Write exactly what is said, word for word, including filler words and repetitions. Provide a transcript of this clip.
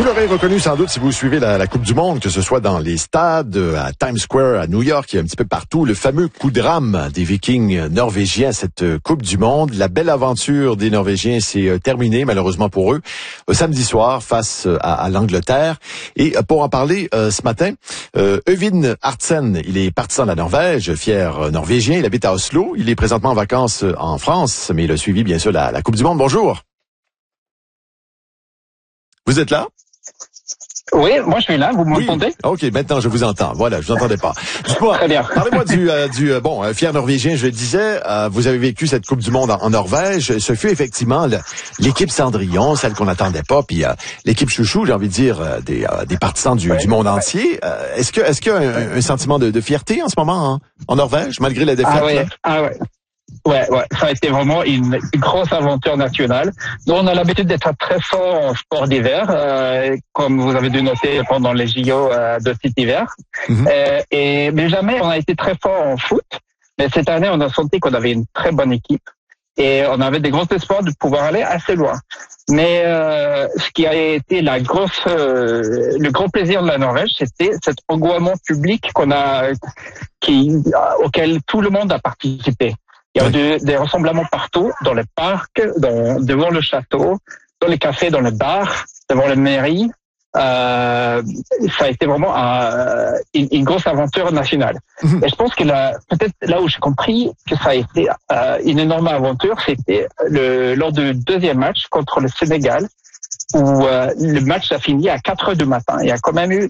l'aurez reconnu sans doute si vous suivez la, la Coupe du Monde, que ce soit dans les stades, à Times Square, à New York, il y a un petit peu partout, le fameux coup de rame des Vikings norvégiens à cette Coupe du Monde. La belle aventure des Norvégiens s'est terminée, malheureusement pour eux, samedi soir face à, à l'Angleterre. Et pour en parler euh, ce matin, euh, Øyvind Artsen, il est partisan de la Norvège, fier norvégien, il habite à Oslo, il est présentement en vacances en France, mais il a suivi bien sûr la, la Coupe du Monde. Bonjour. Vous êtes là? Oui, moi je suis là, vous m'entendez? Oui. OK, maintenant je vous entends. Voilà, je vous entendais pas. Dites-moi, Très bien. Parlez-moi du, euh, du euh, bon, euh, fier norvégien, je le disais, euh, vous avez vécu cette Coupe du Monde en, en Norvège. Ce fut effectivement le, l'équipe Cendrillon, celle qu'on n'attendait pas, puis euh, l'équipe chouchou, j'ai envie de dire, euh, des, euh, des partisans du, ouais, du monde ouais. entier. Euh, est-ce que est-ce qu'il y a un, un sentiment de, de fierté en ce moment hein, en Norvège, malgré la défaite? Ah ouais, ah ouais. Ouais, ouais, ça a été vraiment une, une grosse aventure nationale. Nous, on a l'habitude d'être très fort en sport d'hiver, euh, comme vous avez dû noter pendant les J O euh, de cet hiver. Mm-hmm. Euh, et mais jamais on a été très fort en foot. Mais cette année, on a senti qu'on avait une très bonne équipe et on avait des gros espoirs de pouvoir aller assez loin. Mais euh, ce qui a été la grosse, euh, le grand plaisir de la Norvège, c'était cet engouement public qu'on a, qui, auquel tout le monde a participé. Il y a des, des rassemblements partout, dans les parcs, dans, devant le château, dans les cafés, dans les bars, devant la mairie. Euh, ça a été vraiment un, une, une grosse aventure nationale. Mmh. Et je pense que là, peut-être là où j'ai compris que ça a été euh, une énorme aventure, c'était le, lors du deuxième match contre le Sénégal, où euh, le match a fini à quatre heures du matin. Il y a quand même eu